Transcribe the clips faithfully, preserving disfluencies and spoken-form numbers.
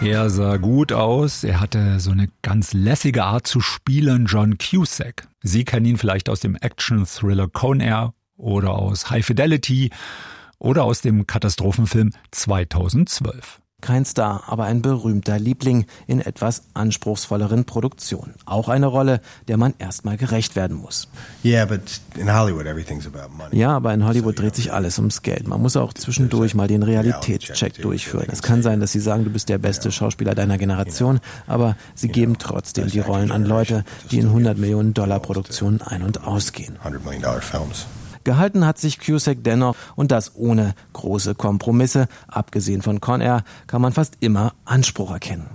Er sah gut aus, er hatte so eine ganz lässige Art zu spielen, John Cusack. Sie kennen ihn vielleicht aus dem Action-Thriller Con Air oder aus High Fidelity oder aus dem Katastrophenfilm zweitausendzwölf. Kein Star, aber ein berühmter Liebling in etwas anspruchsvolleren Produktionen. Auch eine Rolle, der man erstmal gerecht werden muss. Ja, aber in Hollywood dreht sich alles ums Geld. Man muss auch zwischendurch mal den Realitätscheck durchführen. Es kann sein, dass sie sagen, du bist der beste Schauspieler deiner Generation, aber sie geben trotzdem die Rollen an Leute, die in hundert Millionen Dollar Produktionen ein- und ausgehen. Gehalten hat sich Cusack dennoch, und das ohne große Kompromisse. Abgesehen von Con Air kann man fast immer Anspruch erkennen.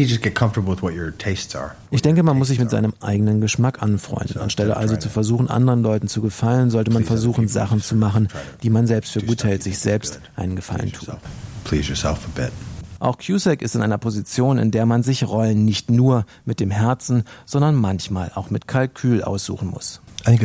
Ich denke, man muss sich mit seinem eigenen Geschmack anfreunden. Anstelle also zu versuchen, anderen Leuten zu gefallen, sollte man versuchen, Sachen zu machen, die man selbst für gut hält, sich selbst einen Gefallen tun. Auch Cusack ist in einer Position, in der man sich Rollen nicht nur mit dem Herzen, sondern manchmal auch mit Kalkül aussuchen muss.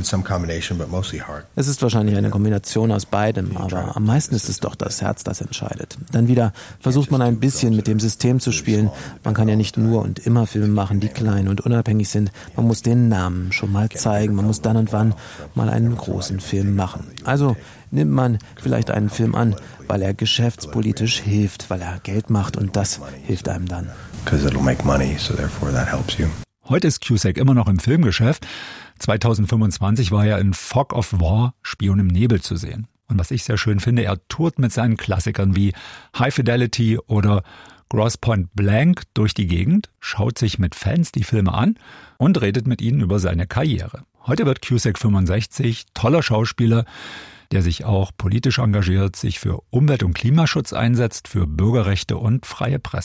Es ist wahrscheinlich eine Kombination aus beidem, aber am meisten ist es doch das Herz, das entscheidet. Dann wieder versucht man ein bisschen mit dem System zu spielen. Man kann ja nicht nur und immer Filme machen, die klein und unabhängig sind. Man muss den Namen schon mal zeigen. Man muss dann und wann mal einen großen Film machen. Also nimmt man vielleicht einen Film an, weil er geschäftspolitisch hilft, weil er Geld macht, und das hilft einem dann. Heute ist Cusack immer noch im Filmgeschäft. zweitausendfünfundzwanzig war er in Fog of War, Spion im Nebel, zu sehen. Und was ich sehr schön finde, er tourt mit seinen Klassikern wie High Fidelity oder Grosse Pointe Blank durch die Gegend, schaut sich mit Fans die Filme an und redet mit ihnen über seine Karriere. Heute wird Cusack fünfundsechzig, toller Schauspieler, der sich auch politisch engagiert, sich für Umwelt- und Klimaschutz einsetzt, für Bürgerrechte und freie Presse.